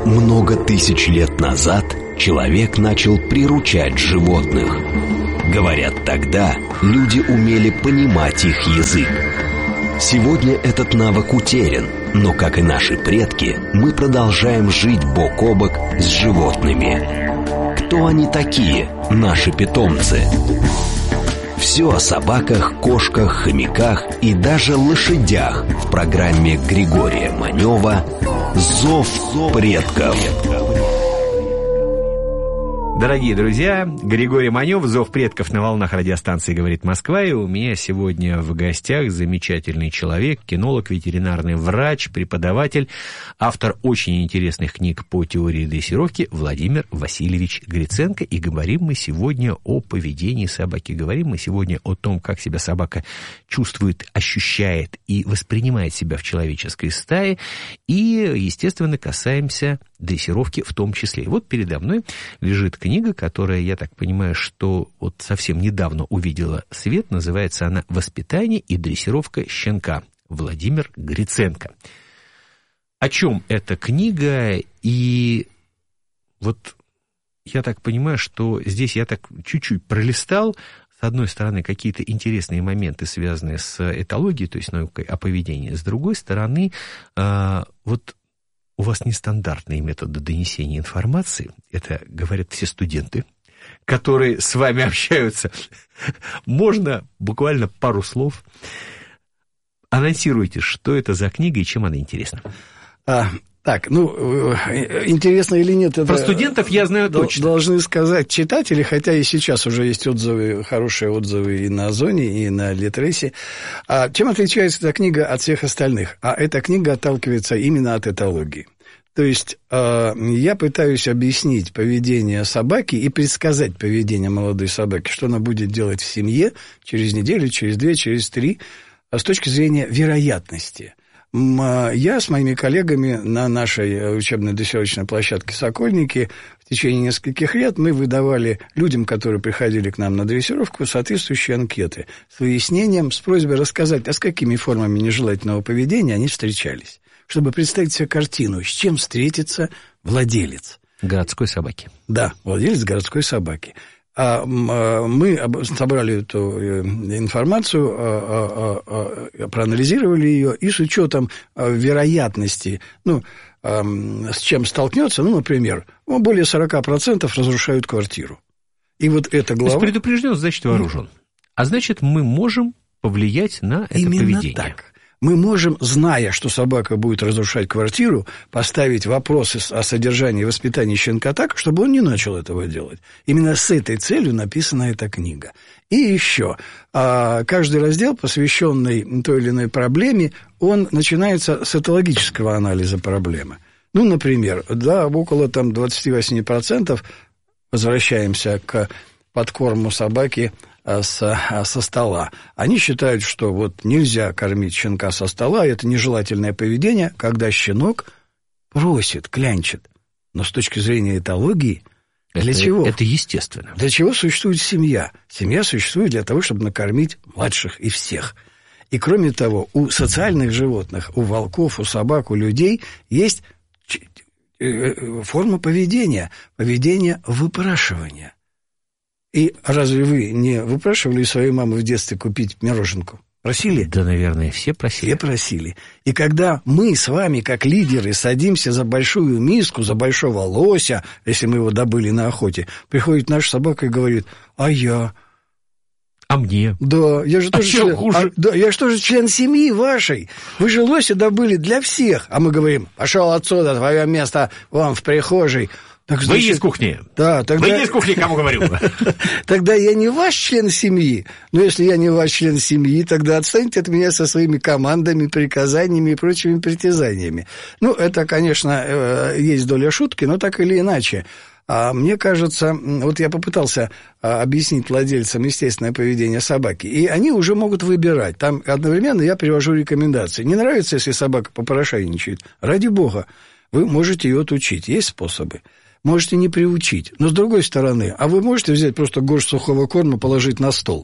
Много тысяч лет назад человек начал приручать животных. Говорят, тогда люди умели понимать их язык. Сегодня этот навык утерян, но, как и наши предки, мы продолжаем жить бок о бок с животными. Кто они такие, наши питомцы? Все о собаках, кошках, хомяках и даже лошадях в программе Григория Манева «Зов предков». Дорогие друзья, Григорий Манев, «Зов предков» на волнах радиостанции «Говорит Москва». И у меня сегодня в гостях замечательный человек, кинолог, ветеринарный врач, преподаватель, автор очень интересных книг по теории дрессировки Владимир Васильевич Гриценко. И говорим мы сегодня о поведении собаки. Говорим мы сегодня о том, как себя собака чувствует, ощущает и воспринимает себя в человеческой стае. И, естественно, касаемся дрессировки в том числе. И вот передо мной лежит книга, которая, я так понимаю, что вот совсем недавно увидела свет. Называется она «Воспитание и дрессировка щенка». Владимир Гриценко. О чем эта книга? И вот я так понимаю, что здесь я так чуть-чуть пролистал. С одной стороны, какие-то интересные моменты, связанные с этологией, то есть наукой о поведении. С другой стороны, вот у вас нестандартные методы донесения информации. Это говорят все студенты, которые с вами общаются. Можно буквально пару слов. Анонсируйте, что это за книга и чем она интересна. Так, интересно или нет, это... Про студентов я знаю точно. Должны сказать читатели, хотя и сейчас уже есть отзывы, хорошие отзывы и на Озоне, и на Литресе. Чем отличается эта книга от всех остальных? Эта книга отталкивается именно от этологии. То есть я пытаюсь объяснить поведение собаки и предсказать поведение молодой собаки, что она будет делать в семье через неделю, через 2, через 3, с точки зрения вероятности. Я с моими коллегами на нашей учебно-дрессировочной площадке «Сокольники» в течение нескольких лет мы выдавали людям, которые приходили к нам на дрессировку, соответствующие анкеты с выяснением, с просьбой рассказать, с какими формами нежелательного поведения они встречались, чтобы представить себе картину, с чем встретится владелец. Городской собаки. Да, владелец городской собаки. Мы собрали эту информацию, проанализировали ее, и с учетом вероятности, с чем столкнется, например, более 40% разрушают квартиру. И вот эта глава... То есть предупрежден, значит вооружен. А значит, мы можем повлиять на это именно поведение. Так. Мы можем, зная, что собака будет разрушать квартиру, поставить вопросы о содержании и воспитании щенка так, чтобы он не начал этого делать. Именно с этой целью написана эта книга. И еще, каждый раздел, посвященный той или иной проблеме, он начинается с этологического анализа проблемы. Например, около 28%, возвращаемся к подкорму собаки со стола. Они считают, что нельзя кормить щенка со стола, это нежелательное поведение, когда щенок просит, клянчит. Но с точки зрения этологии, для чего? Это естественно. Для чего существует семья? Семья существует для того, чтобы накормить младших и всех. И кроме того, у социальных животных, у волков, у собак, у людей есть форма поведения выпрашивания. И разве вы не выпрашивали свою маму в детстве купить мороженку? Просили? Да, наверное, все просили. Все просили. И когда мы с вами, как лидеры, садимся за большую миску, за большого лося, если мы его добыли на охоте, приходит наша собака и говорит: «А я?» А мне? Да, я же тоже член, я же тоже член семьи вашей. Вы же лося добыли для всех. А мы говорим: «Пошел отсюда, твое место вон в прихожей». Так, значит, выйди из кухни. Да, тогда... Выйди из кухни, кому говорю. Тогда я не ваш член семьи. Но если я не ваш член семьи, тогда отстаньте от меня со своими командами, приказаниями и прочими притязаниями. Это, конечно, есть доля шутки, но так или иначе. Мне кажется, я попытался объяснить владельцам естественное поведение собаки, и они уже могут выбирать. Там одновременно я привожу рекомендации. Не нравится, если собака попрошайничает? Ради бога, вы можете ее отучить. Есть способы. Можете не приучить. Но с другой стороны, вы можете взять просто горсть сухого корма, положить на стол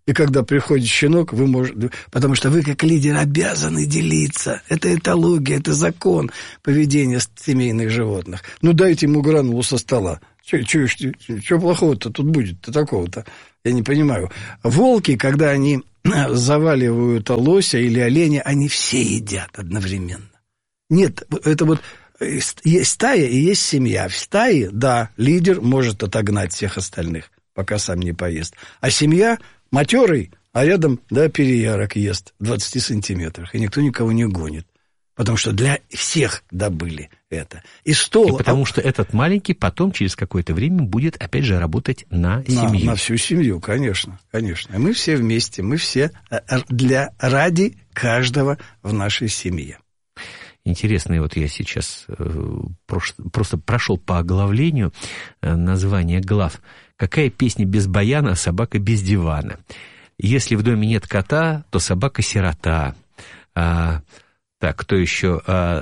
И когда приходит щенок, вы можете... Потому что вы, как лидер, обязаны делиться. Это этология, это закон поведения семейных животных. Ну, дайте ему гранулу со стола. Чего плохого-то тут будет-то такого-то? Я не понимаю. Волки, когда они заваливают лося или оленя, они все едят одновременно. Нет, это вот... Есть стая и есть семья. В стае, да, лидер может отогнать всех остальных, пока сам не поест. А семья... Матерый, а рядом, да, переярок ест в 20 сантиметрах, и никто никого не гонит. Потому что для всех добыли это. И потому что этот маленький потом через какое-то время будет, опять же, работать на семью. На всю семью, конечно, конечно. И мы все вместе, мы все ради каждого в нашей семье. Интересно, вот я сейчас просто прошел по оглавлению названия глав. Какая песня без баяна, а собака без дивана? Если в доме нет кота, то собака-сирота. Так, кто еще?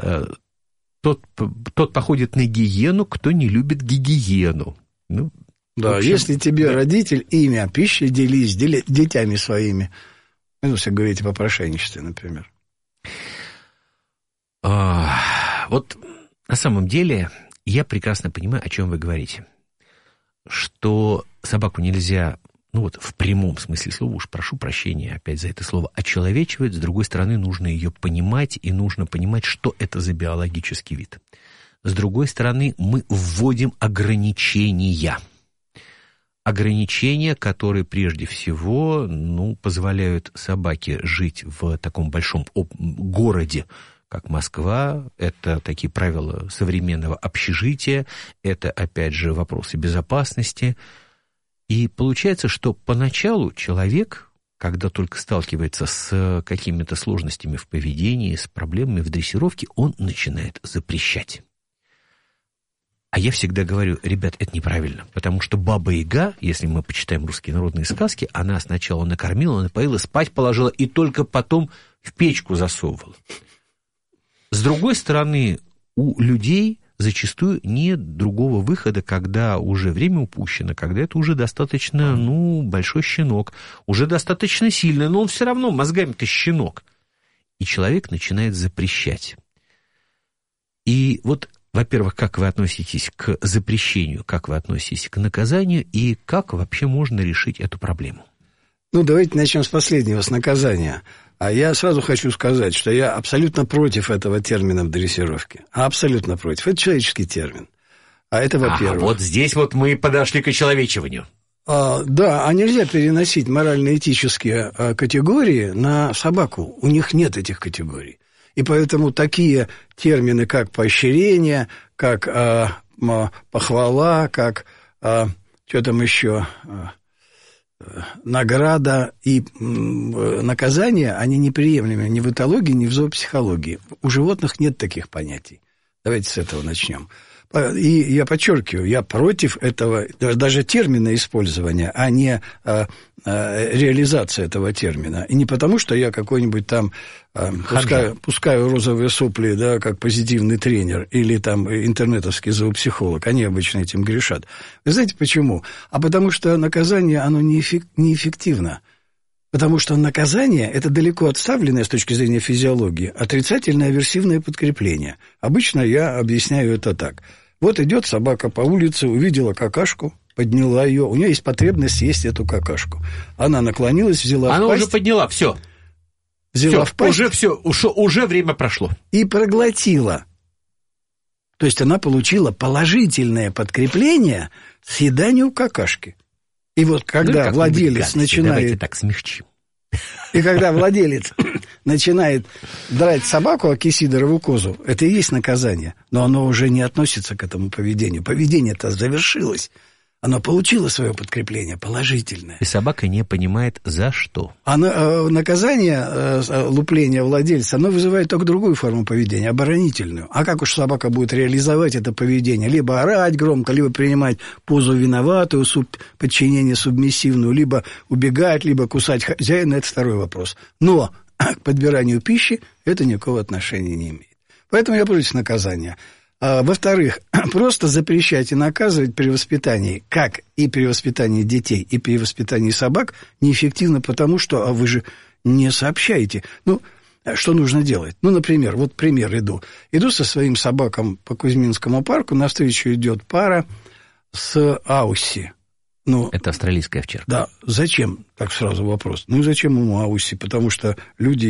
Тот походит на гиену, кто не любит гигиену. Ну, да, общем, если тебе да. Родитель имя, пища, делись детьми своими. Ну, если говорите по попрошайничестве, например. Вот на самом деле я прекрасно понимаю, о чем вы говорите. Что собаку нельзя, ну вот в прямом смысле слова, уж прошу прощения опять за это слово, очеловечивать. С другой стороны, нужно ее понимать, и нужно понимать, что это за биологический вид. С другой стороны, мы вводим ограничения. Ограничения, которые прежде всего, позволяют собаке жить в таком большом городе, как Москва, это такие правила современного общежития, это, опять же, вопросы безопасности. И получается, что поначалу человек, когда только сталкивается с какими-то сложностями в поведении, с проблемами в дрессировке, он начинает запрещать. А я всегда говорю, ребят, это неправильно, потому что Баба-Яга, если мы почитаем русские народные сказки, она сначала накормила, напоила, спать положила и только потом в печку засовывала. С другой стороны, у людей зачастую нет другого выхода, когда уже время упущено, когда это уже достаточно, большой щенок, уже достаточно сильный, но он все равно мозгами-то щенок. И человек начинает запрещать. И вот, во-первых, как вы относитесь к запрещению, как вы относитесь к наказанию, и как вообще можно решить эту проблему? Давайте начнем с последнего, с наказания. А я сразу хочу сказать, что я абсолютно против этого термина в дрессировке. Абсолютно против. Это человеческий термин. А это, во-первых. Вот здесь вот мы подошли к очеловечиванию. Да, а нельзя переносить морально-этические категории на собаку. У них нет этих категорий. И поэтому такие термины, как поощрение, как похвала, как что там еще... награда и наказание, они неприемлемы ни в этологии, ни в зоопсихологии. У животных нет таких понятий. Давайте с этого начнем. И я подчеркиваю, я против этого, даже термина использования, а не реализация этого термина. И не потому, что я какой-нибудь там пускаю розовые сопли, да, как позитивный тренер, или там интернетовский зоопсихолог. Они обычно этим грешат. Вы знаете почему? А потому что наказание, оно неэффективно. Потому что наказание – это далеко отставленное с точки зрения физиологии отрицательное аверсивное подкрепление. Обычно я объясняю это так. Вот идет собака по улице, увидела какашку, подняла ее. У нее есть потребность съесть эту какашку. Она наклонилась, взяла в пасть. Она уже подняла, все. Взяла в пасть. Уже время прошло. И проглотила. То есть она получила положительное подкрепление съеданию какашки. И вот когда владелец начинает... Давайте так смягчим. И когда владелец начинает драть собаку, окисидорову козу, это и есть наказание. Но оно уже не относится к этому поведению. Поведение-то завершилось. Оно получило свое подкрепление положительное. И собака не понимает, за что. А наказание, лупление владельца, оно вызывает только другую форму поведения, оборонительную. А как уж собака будет реализовать это поведение? Либо орать громко, либо принимать позу виноватую, подчинение субмиссивную, либо убегать, либо кусать хозяина, это второй вопрос. Но к подбиранию пищи это никакого отношения не имеет. Поэтому я против наказания. Во-вторых, просто запрещать и наказывать при воспитании, как и при воспитании детей, и при воспитании собак, неэффективно, потому что вы же не сообщаете. Ну, что нужно делать? Ну, например, вот пример иду. Иду со своим собаком по Кузьминскому парку, навстречу идет пара с Аусси. Ну, это австралийская овчарка. Да, зачем? Так сразу вопрос. Ну, зачем ему Аусси? Потому что люди